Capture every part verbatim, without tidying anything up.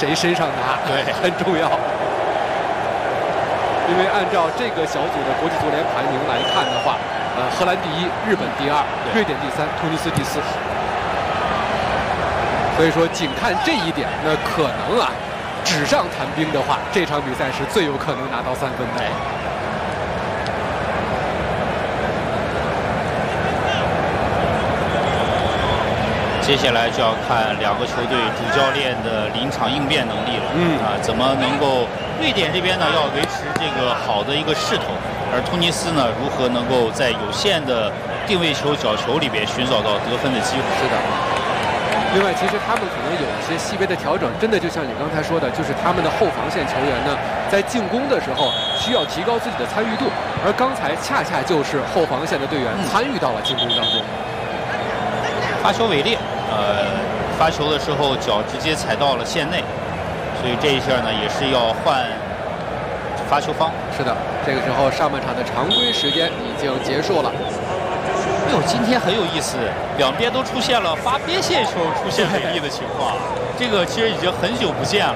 谁身上拿， 对， 很重要。因为按照这个小组的国际足联排名来看的话，呃，荷兰第一，日本第二，瑞典第三，突尼斯第四。所以说，仅看这一点，那可能啊，纸上谈兵的话，这场比赛是最有可能拿到三分的。 接下来就要看两个球队主教练的临场应变能力了。嗯啊，怎么能够？瑞典这边呢要维持这个好的一个势头，而突尼斯呢如何能够在有限的定位球、角球里边寻找到得分的机会？ 是的。另外，其实他们可能有一些细微的调整，真的就像你刚才说的，就是他们的后防线球员呢，在进攻的时候需要提高自己的参与度，而刚才恰恰就是后防线的队员参与到了进攻当中。 发球伪劣，呃，发球的时候脚直接踩到了线内，所以这一下呢也是要换发球方。 是的，这个时候上半场的常规时间已经结束了。 哎呦，今天很有意思，两边都出现了发边线球出现违例的情况，这个其实已经很久不见了。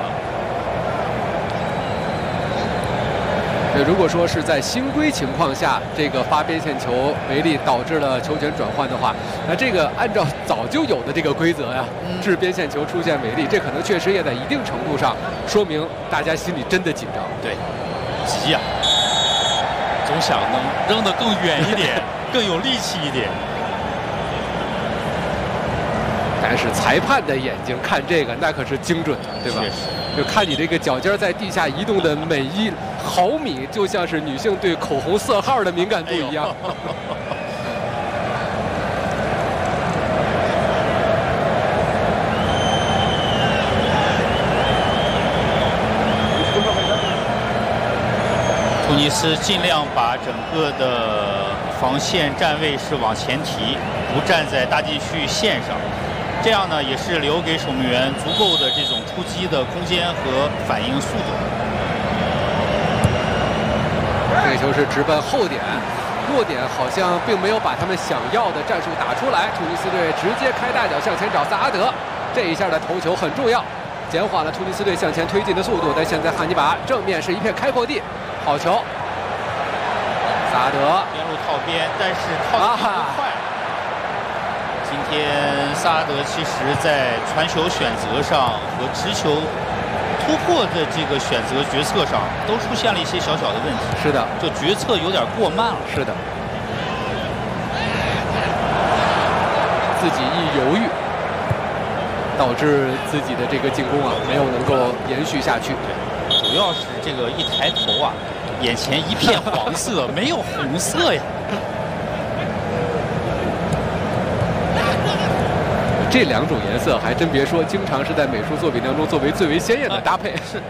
对，如果说是在新规情况下，这个发边线球违例导致了球权转换的话，那这个按照早就有的这个规则呀，致边线球出现违例，这可能确实也在一定程度上说明大家心里真的紧张。 对，急呀、啊，总想能扔得更远一点。更有力气一点， 但是裁判的眼睛看这个，那可是精准的，对吧？就看你这个脚尖在地下移动的每一毫米，就像是女性对口红色号的敏感度一样。哎突尼斯尽量把整个的防线站位是往前提，不站在大禁区线上，这样呢也是留给守门员足够的这种出击的空间和反应速度。 这个球是直奔后点，落点好像并没有把他们想要的战术打出来。突尼斯队直接开大脚向前找萨阿德，这一下的头球很重要，减缓了突尼斯队向前推进的速度。但现在汉尼拔正面是一片开阔地。好球，萨阿德边路套边，但是套的不快。今天萨阿德其实在传球选择上和持球突破的这个选择决策上都出现了一些小小的问题。 是的， 就决策有点过慢了。 是的，自己一犹豫，导致自己的这个进攻啊没有能够延续下去。 主要是这个一抬头啊，眼前一片黄色，没有红色呀。 这两种颜色还真别说，经常是在美术作品当中作为最为鲜艳的搭配。啊、 是。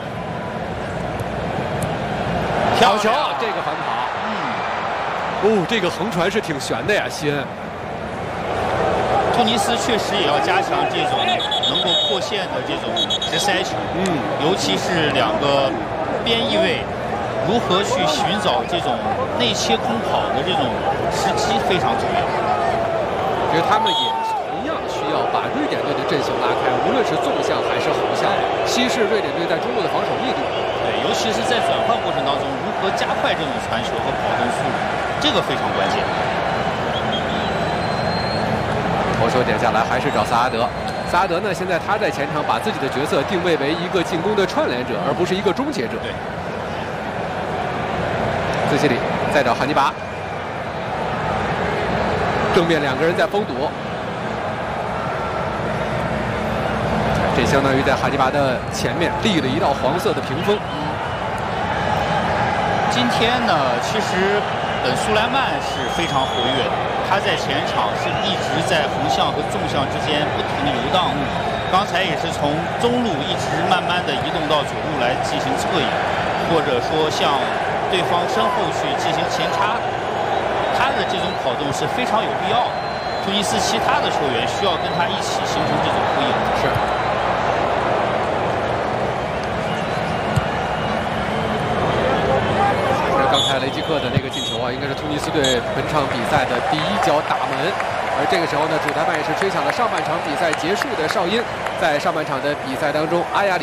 好球，这个反跑。嗯。哦，这个横传是挺悬的呀，西恩。 突尼斯确实也要加强这种能够破线的这种直塞球，嗯，尤其是两个边翼位如何去寻找这种内切空跑的这种时机非常重要。 我觉得他们也同样需要把瑞典队的阵型拉开，无论是纵向还是横向，稀释瑞典队在中路的防守密度。 对，尤其是在转换过程当中，如何加快这种传球和跑动速度，这个非常关键。 头球点下来还是找萨阿德，萨阿德呢？现在他在前场把自己的角色定位为一个进攻的串联者，而不是一个终结者。 对。 自西里再找汉尼拔，正面两个人在封堵，这相当于在汉尼拔的前面立了一道黄色的屏风。 今天呢，其实本苏莱曼是非常活跃的。他在前场是一直在横向和纵向之间不停游荡，刚才也是从中路一直慢慢的移动到左路来进行侧影，或者说向对方身后去进行前插，他的这种跑动是非常有必要的。突尼斯其他的球员需要跟他一起形成这种呼应。 是。刚才雷吉克的那个进球啊，应该是突尼斯队本场比赛的第一脚打门。而这个时候呢，主裁判也是吹响了上半场比赛结束的哨音。在上半场的比赛当中，阿亚里